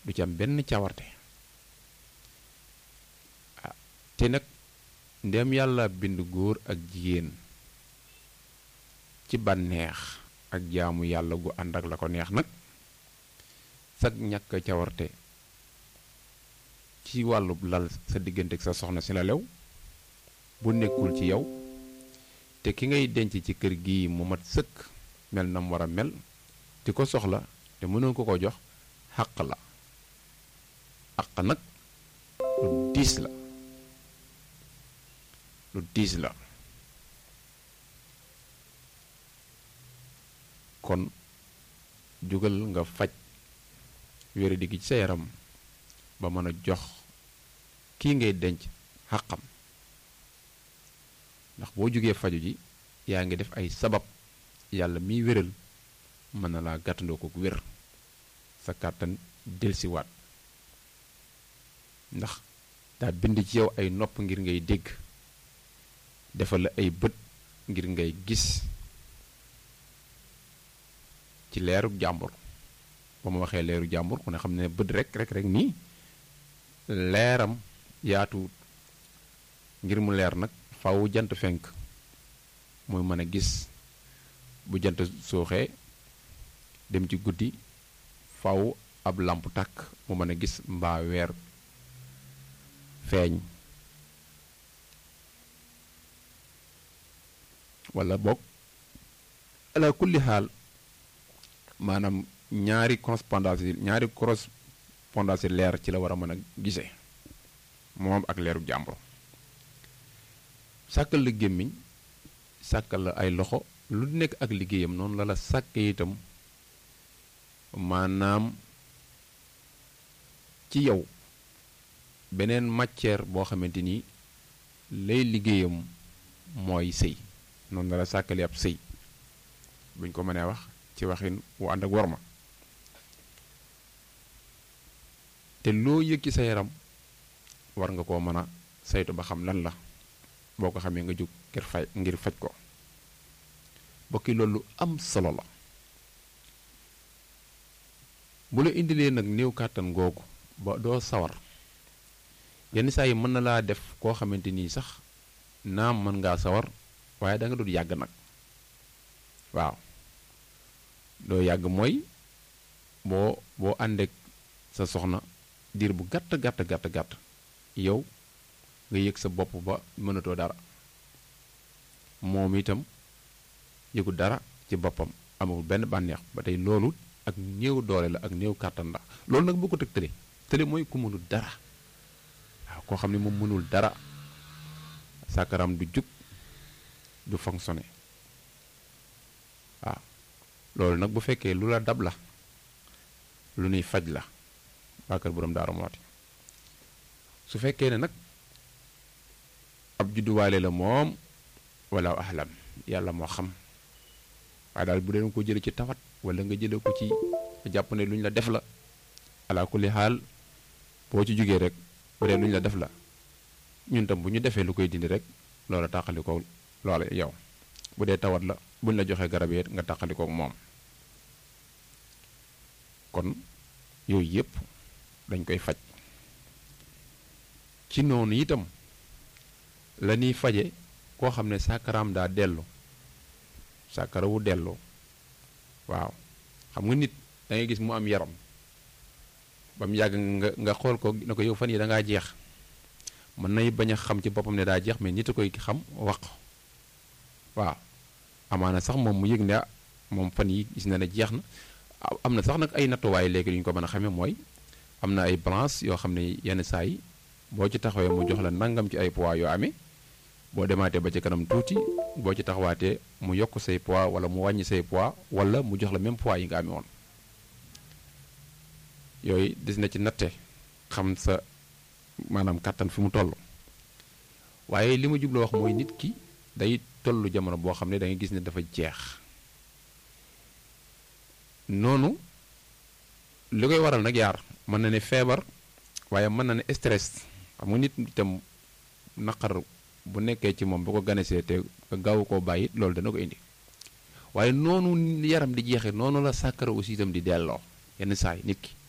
du ci am benn cawarte te nag ndem yàlla bind góor ak jigéen ci bànneex ak jaamu yàlla gu ànd ak la ko neex nag sag ñàkk cawarte ci wàllu lal sa diggante ak sa soxna si la lew bu nekkul ci yow te ki ngay denc ci kër gi mu mat sëkk mel na mu war a mel di ko soxla te mënoo ko jox xàq la àq nag lu diis la lu diis la kon jógal nga faj wéradi gi ci sa yaram ba mën a jox kii ngay denc xàqam ndax boo jógee faju ji yaa ngi def ay sabab yàlla miy wéral mën na laa gàttandoo ko wér sa kàttan delsiwaat ndax daa bind ci yow ay nopp ngir ngay dégg defal la ay bët ngir ngay gis ci leeru jàmbur ba ma waxee leeru jàmbur ku ne xam ne bët rek nii leeram yaatu ngir mu leer nag faw jant fenk muy mën a gis bu jant sooxee dem ci guddi faw ab làmp tàkk mu mën a gis mbaa weer feeñ wala boog ala kulli xaal maanaam ñaari correspondance leer ci la war a mën a gisee moom ak leeru jàmbur sàkkal la gémmiñ sàkkal la ay loxo lu nekk ak liggéeyam noonu la la sàkke itam maanaam ci yow beneen matière boo xamante ni lay liggéeyam mooy sëy noonu la la sàkkale ab sëy buñ ko mënee wax ci waxin wu ànd ak worma te loo yëg ci sa yaram war nga koo mën a saytu ba xam lan la boo ko xamee nga jóg ngir faj ko bokki loolu am solo la bu la indilee nag néew kàttan googu ba doo sawar yenn saa yi mën na laa def koo xamante nii sax naam mën ngaa sawar waaye da nga dul yàgg nag waaw doo yàgg mooy boo àndeek sa soxna diir bu gàtt yow nga yëg sa bopp ba mënatoo dara moom itam yëgu dara ci boppam amul benn bànneex ba tey loolu ak néew doole la ak néew kàttan la loolu nag boo ko tëg tële mooy ku mënul dara waaw koo xam ne moom mënul dara sàkkaram du jug du fonctionner waaw loolu nag bu fekkee lu la dab la lu nuy faj la waa kër borom Daaru Muxti su fekkee ne nag ab judduwaale la moom wala ahlam yàlla moo xam waaye daal bu dee ko jële ci tawat wala nga jële ko ci jàpp ne lu ñu la def la ala kulli xaal boo ci jógee rek bu dee lu ñu la def la ñun tam bu ñu defee lu koy dindi rek loola tàqali ko loola yow bu dee tawat la buñ la joxee garab yi nga tàqali kook moom kon yooyu yëpp dañ koy faj ci noonu itam la ñuy faje koo xam ne sàkkaraam daa dellu sàkkara wu dellu waaw xam nga nit da ngay gis mu am yaram ba mu yàgg nga xool ko ne ko yow fan yi da ngaa jeex mën nay bañ a xam ci boppam ne daa jeex mais nit a koy xam wax waaw amaana sax moom mu yëg ne moom fan yi gis na ne jeex na am na sax nag ay nattuwaay léegi lu ñu ko mën a xamee mooy am na ay balance yoo xam ne yenn saa yi boo ci taxawee mu jox la nangam ci ay poids yoo amee boo demaatee ba ci kanam tuuti boo ci taxawaatee mu yokk say poids wala mu wàññi say poids wala mu jox la même poids yi nga amee woon yooyu des na ci natte xam sa maanaam kàttan fi mu toll waaye li ma jubloo wax mooy nit ki day tollu jamono boo xam ne da ngay gis ne dafa jeex noonu li koy waral nag yaar mën na ne feebar waaye mën na ne stress xam nga nit itam naqar bu nekkee ci moom bu ko ganesee te gaaw koo bàyyi loolu dana ko indi waaye noonu yaram di jeexee noonu la sàkkara aussi itam di delloo yenn saa yi nit ki